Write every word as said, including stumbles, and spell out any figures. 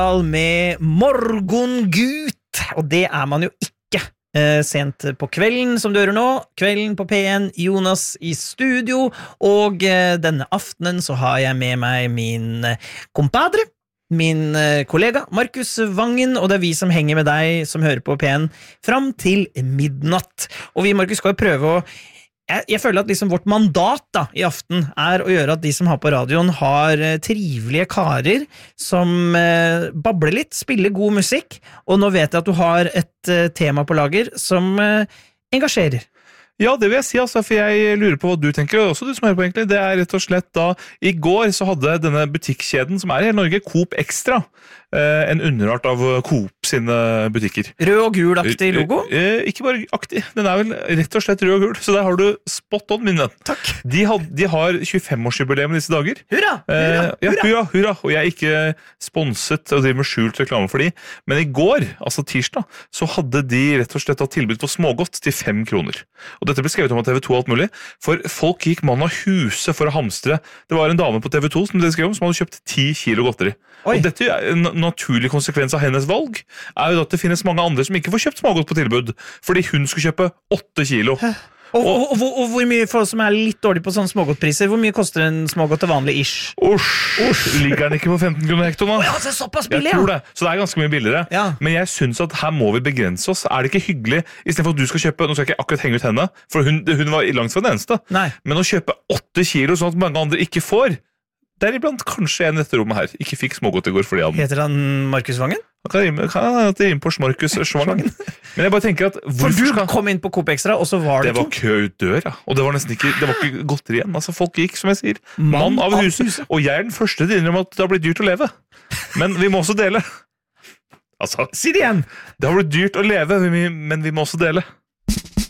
Med Morgongut, og det er man jo ikke eh, sent på kvelden som du hører nå. Kvelden på P en, Jonas i studio, og eh, denne aftenen så har jeg med meg min kompadre, min eh, kollega Markus Vangen, og det er vi som henger med deg som hører på P en fram til midnatt. Og vi, Markus, skal jo prøve å Jeg, jeg føler at liksom vårt mandat da, i aften er å gjøre at de som har på radioen har eh, trivelige karer som eh, babler litt, spiller god musikk, og nå vet jeg at du har et eh, tema på lager som eh, engasjerer. Ja, det vil jeg si, altså, for jeg lurer på hva du tenker, og også du som hører på egentlig. Det er rett og slett da, i går så hadde denne butikkjeden som er i hele Norge, Coop Extra, eh, en underart av Coop sine butikker. Rød og gul-aktig logo? Eh, eh, ikke bare aktig, den er vel rett og slett rød og gul, så der har du spot on, min venn. Takk. De, had, de har tjuefem-årsjubileum i disse dager. Hurra! Hurra! Eh, ja, hurra. hurra, hurra! Og jeg er ikke sponset og driver med skjult reklame for de, men i går, altså tirsdag, så hadde de rett og slett hatt tilbud på smågodt til fem kroner. Og dette ble skrevet om av T V to og alt mulig, for folk gikk mann av huset for å hamstre. Det var en dame på T V to som det skrev om, som hadde kjøpt ti kilo godteri. Oi. Og dette er en naturlig konsekvens av hennes valg, er jo at det finnes mange andre som ikke får kjøpt smågodt på tilbud, fordi hun skulle kjøpe åtte kilo. Hæ? Og, og, og, og, og hvor mye, for oss som er litt dårlig på sånne smågodtpriser, hvor mye koster en smågodt til vanlig ish? Usch, ligger den ikke på femten kroner hekton da? Oh, ja, det er såpass billig, jeg tror det, så det er ganske mye billigere. Ja. Men jeg synes at her må vi begrense oss. Er det ikke hyggelig, i stedet for at du skal kjøpe, nå skal jeg ikke akkurat henge ut henne, for hun, hun var langt fra den eneste, Nei. Men å kjøpe åtte kilo sånn at mange andre ikke får, deriblant kanskje en i dette rommet her, ikke fikk smågodt i går fordi han... Heter han Markus Vangen? Han kan rime, kan han rime på Markus Schwangen. Men jeg bare tenker at... For du skal... kom inn på Coop Extra, og så var det Det var to. kø ut dør, ja. Og det var nesten ikke, det var ikke godteri igjen. Altså, folk gikk, som jeg sier, mann av huset. Og jeg er den første til å innrømme at det har blitt dyrt å leve. Men vi må også dele. Altså, si det igjen! Det har blitt dyrt å leve, men vi må også dele.